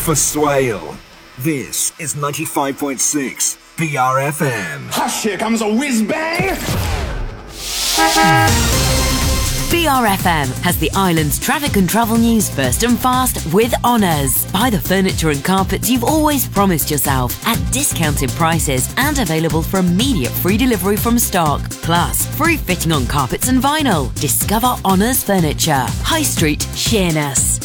for Swale. This is 95.6 BRFM. Hush, here comes a whiz-bang! BRFM has the island's traffic and travel news first and fast with Honours. Buy the furniture and carpets you've always promised yourself at discounted prices and available for immediate free delivery from stock. Plus, free fitting on carpets and vinyl. Discover Honours Furniture. High Street, Sheerness.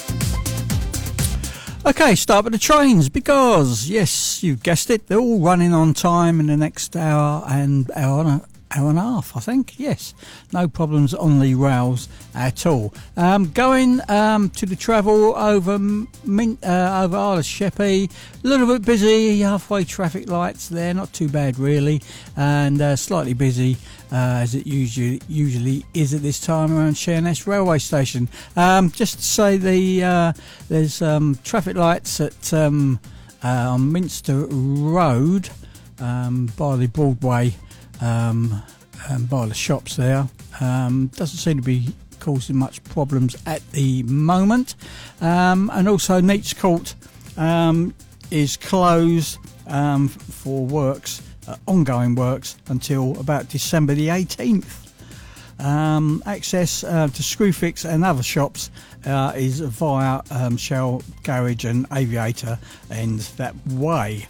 Okay, start with the trains because, yes, you guessed it, they're all running on time in the next hour and a half, I think. Yes, no problems on the rails at all. Going to the travel over over Isle of Sheppey, a little bit busy, halfway traffic lights there, not too bad really, and slightly busy as it usually is at this time around Sheerness railway station. Just to say there's traffic lights at on Minster Road by the Broadway. By the shops there. Doesn't seem to be causing much problems at the moment. And also Neats Court is closed for works, ongoing works, until about December the 18th. Access to Screwfix and other shops is via Shell Garage and Aviator ends that way.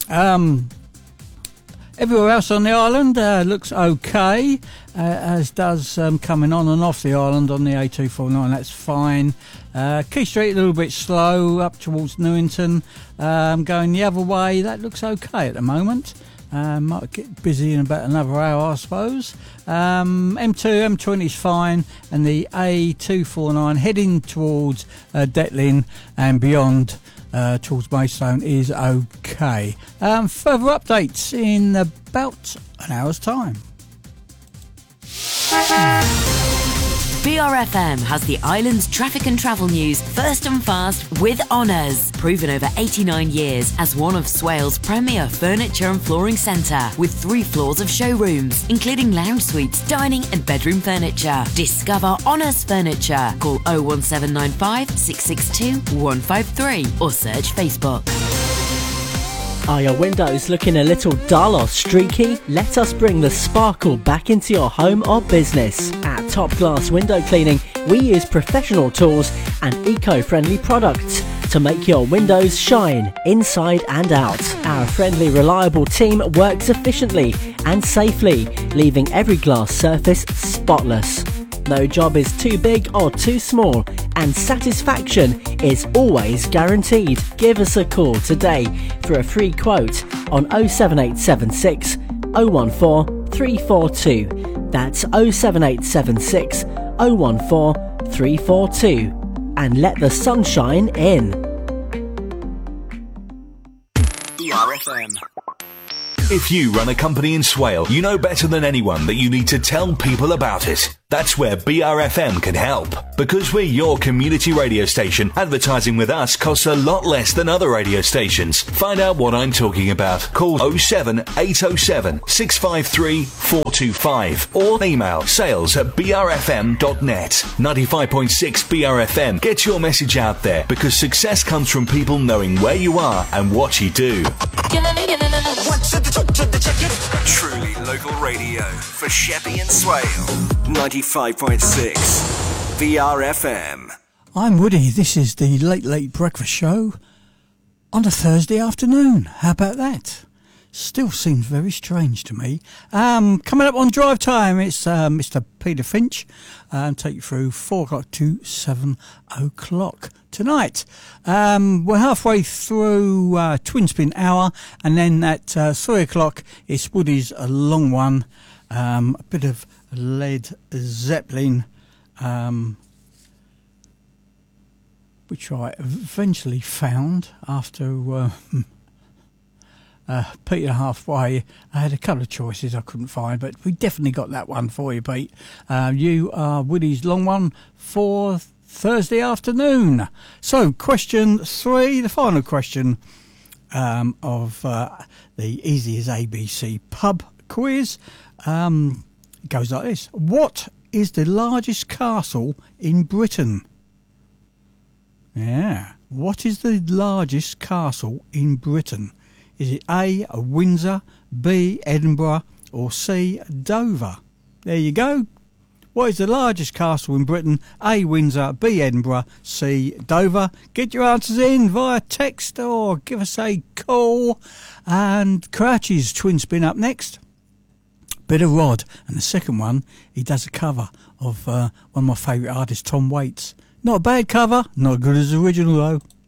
Everywhere else on the island looks okay, as does coming on and off the island on the A249, that's fine. Quay Street a little bit slow up towards Newington. Going the other way, that looks okay at the moment. Might get busy in about another hour, I suppose. M2, M20 is fine, and the A249 heading towards Detlin and beyond towards Maidstone is okay. Further updates in about an hour's time. BRFM has the island's traffic and travel news first and fast with Honours. Proven over 89 years as one of Swale's premier furniture and flooring centre with 3 floors of showrooms, including lounge suites, dining and bedroom furniture. Discover Honours Furniture. Call 01795 662 153 or search Facebook. Are your windows looking a little dull or streaky? Let us bring the sparkle back into your home or business. At Top Glass Window Cleaning, we use professional tools and eco-friendly products to make your windows shine inside and out. Our friendly, reliable team works efficiently and safely, leaving every glass surface spotless. No job is too big or too small, and satisfaction is always guaranteed. Give us a call today for a free quote on 07876 014 342. That's 07876 014 342. And let the sunshine in. BRFM. If you run a company in Swale, you know better than anyone that you need to tell people about it. That's where BRFM can help. Because we're your community radio station, advertising with us costs a lot less than other radio stations. Find out what I'm talking about. Call 07807 653 425 or email sales@brfm.net. 95.6 BRFM. Get your message out there because success comes from people knowing where you are and what you do. Truly local radio for Sheppey and Swale. 95.6 BRFM. I'm Woody. This is the Late Breakfast Show on a Thursday afternoon. How about that? Still seems very strange to me. Coming up on Drive Time, it's Mr. Peter Finch. Take you through 4 o'clock to 7 o'clock tonight. We're halfway through Twin Spin Hour, and then at 3 o'clock, it's Woody's A Long One. A bit of Led Zeppelin, which I eventually found after Peter halfway. I had a couple of choices I couldn't find, but we definitely got that one for you, Pete. You are Woody's Long One for Thursday afternoon. So, question 3, the final question of the Easy as ABC pub quiz. It goes like this. What is the largest castle in Britain? Yeah, What is the largest castle in Britain? Is it A, Windsor, B, Edinburgh, or C, Dover? There you go. What is the largest castle in Britain? A, Windsor, B, Edinburgh, C, Dover. Get your answers in via text or give us a call. And Crouch's Twin Spin up next. Bit of Rod. And the second one, he does a cover of one of my favourite artists, Tom Waits. Not a bad cover, not as good as the original though.